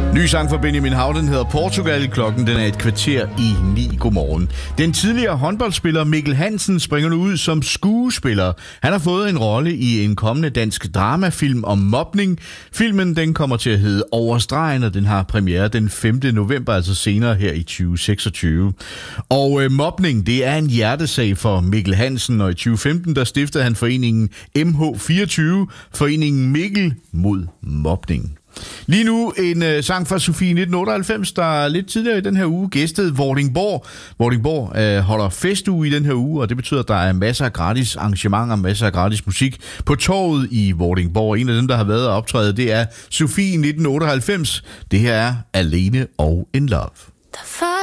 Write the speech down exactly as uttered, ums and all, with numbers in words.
Ny sang fra Benjamin Hav, den hedder Portugal. Klokken den er et kvarter i ni. Godmorgen. Den tidligere håndboldspiller Mikkel Hansen springer nu ud som skuespiller. Han har fået en rolle i en kommende dansk dramafilm om mobning. Filmen den kommer til at hedde Over stregen, og den har premiere den femte november, altså senere her i tyve seksogtyve. Og øh, mobning, det er en hjertesag for Mikkel Hansen, og i tyve femten der stiftede han foreningen M H fireogtyve, foreningen Mikkel mod mobning. Lige nu en øh, sang fra Sofie nitten otteoghalvfems, der lidt tidligere i den her uge gæstede Vordingborg. Vordingborg øh, holder festuge i den her uge, og det betyder, at der er masser af gratis arrangementer, masser af gratis musik på torvet i Vordingborg. En af dem, der har været og optræde, det er Sofie nitten otteoghalvfems. Det her er Alene og in Love.